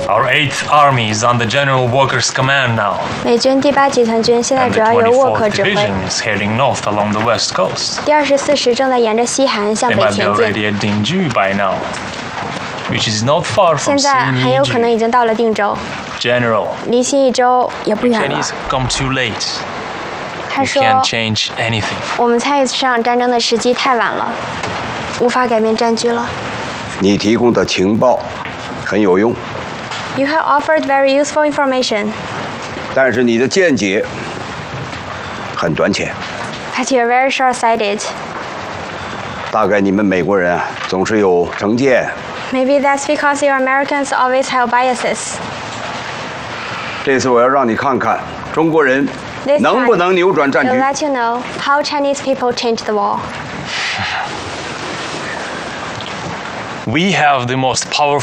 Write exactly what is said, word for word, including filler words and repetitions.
Our Eighth Army is under General Walker's command now. 美军第八集团军现在 And 主 the 要由沃克 twenty-fourth 指挥。 Division is heading north along the west coast. 第二十四师正在沿着西海岸向 They 北 might be 前 already 进， at Dingju by now, which is not far 现 from 在很有可能 Siniji. 已经到了定州， General, 离新义州也不 the 远了。 Chinese have come too late. 他 We 说 can't change anything. 我们参与这场战争的时机太晚了，无法改变战局了。 你提供的情报很有用， You have offered very useful information, 但是你的见解很短浅。 but you're very short-sighted. 大概你们美国人啊，总是有成见。 Maybe that's because you Americans always have biases. 这次我要让你看看中国人 This 能不能扭转战 To 局。 let you know how Chinese people change the war. We have the most powerful